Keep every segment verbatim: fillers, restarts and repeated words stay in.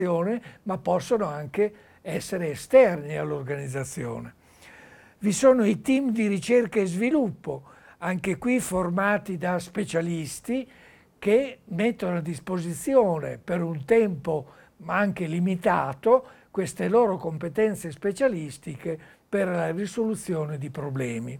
ma possono anche essere esterni all'organizzazione. Vi sono i team di ricerca e sviluppo, anche qui formati da specialisti che mettono a disposizione per un tempo ma anche limitato queste loro competenze specialistiche per la risoluzione di problemi.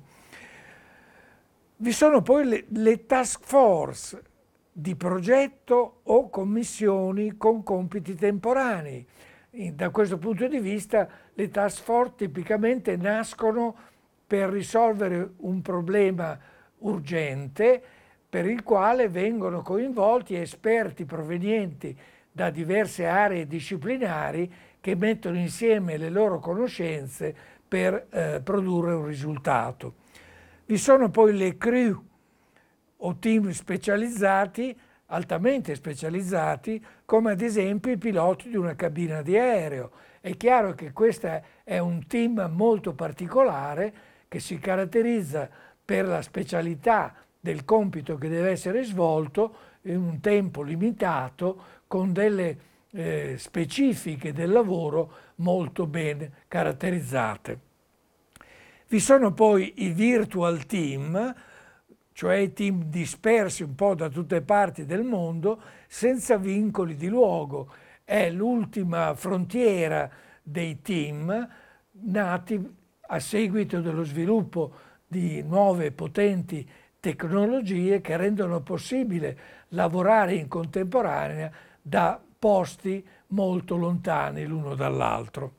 Vi sono poi le, le task force di progetto o commissioni con compiti temporanei. Da questo punto di vista le task force tipicamente nascono per risolvere un problema urgente per il quale vengono coinvolti esperti provenienti da diverse aree disciplinari che mettono insieme le loro conoscenze per eh, produrre un risultato. Vi sono poi le crew o team specializzati, altamente specializzati, come ad esempio i piloti di una cabina di aereo. È chiaro che questo è un team molto particolare che si caratterizza per la specialità del compito che deve essere svolto in un tempo limitato con delle eh, specifiche del lavoro molto ben caratterizzate. Vi sono poi i virtual team, cioè i team dispersi un po' da tutte le parti del mondo, senza vincoli di luogo. È l'ultima frontiera dei team nati a seguito dello sviluppo di nuove e potenti tecnologie che rendono possibile lavorare in contemporanea da posti molto lontani l'uno dall'altro.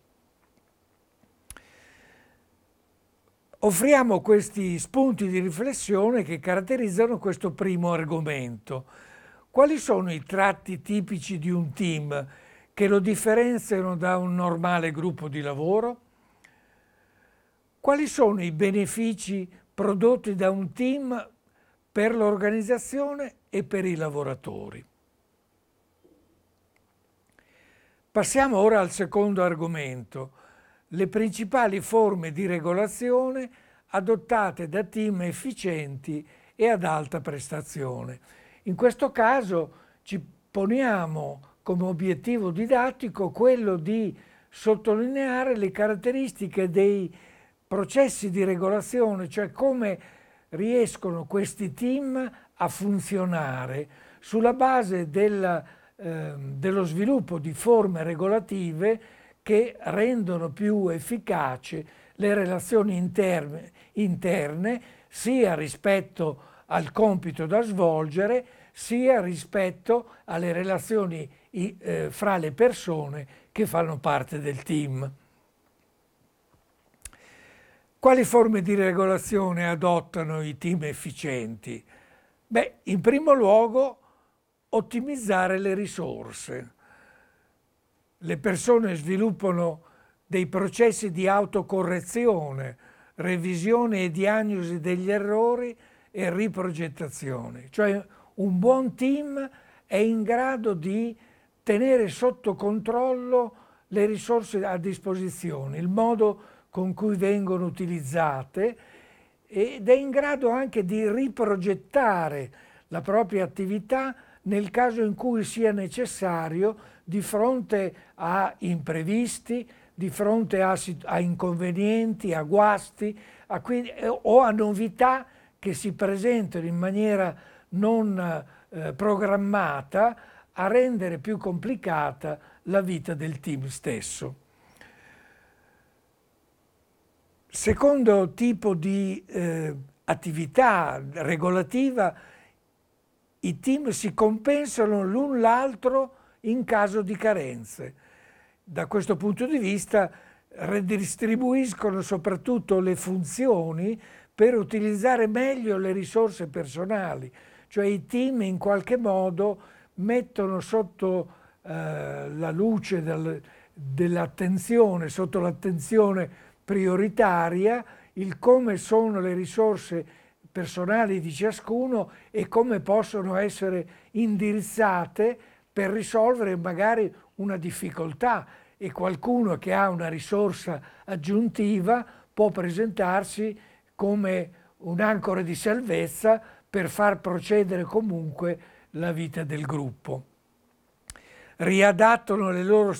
Offriamo questi spunti di riflessione che caratterizzano questo primo argomento. Quali sono i tratti tipici di un team che lo differenziano da un normale gruppo di lavoro? Quali sono i benefici prodotti da un team per l'organizzazione e per i lavoratori? Passiamo ora al secondo argomento. Le principali forme di regolazione adottate da team efficienti e ad alta prestazione. In questo caso ci poniamo come obiettivo didattico quello di sottolineare le caratteristiche dei processi di regolazione, cioè come riescono questi team a funzionare sulla base del, eh, dello sviluppo di forme regolative che rendono più efficaci le relazioni interne, interne sia rispetto al compito da svolgere, sia rispetto alle relazioni eh, fra le persone che fanno parte del team. Quali forme di regolazione adottano i team efficienti? Beh, in primo luogo, ottimizzare le risorse. Le persone sviluppano dei processi di autocorrezione, revisione e diagnosi degli errori e riprogettazione. Cioè un buon team è in grado di tenere sotto controllo le risorse a disposizione, il modo con cui vengono utilizzate ed è in grado anche di riprogettare la propria attività nel caso in cui sia necessario di fronte a imprevisti, di fronte a, a inconvenienti, a guasti a, quindi, o a novità che si presentano in maniera non eh, programmata a rendere più complicata la vita del team stesso. Secondo tipo di eh, attività regolativa, i team si compensano l'un l'altro in caso di carenze. Da questo punto di vista redistribuiscono soprattutto le funzioni per utilizzare meglio le risorse personali, cioè i team in qualche modo mettono sotto eh, la luce del, dell'attenzione, sotto l'attenzione prioritaria, il come sono le risorse personali di ciascuno e come possono essere indirizzate per risolvere magari una difficoltà, e qualcuno che ha una risorsa aggiuntiva può presentarsi come un'ancora di salvezza per far procedere comunque la vita del gruppo. riadattano le loro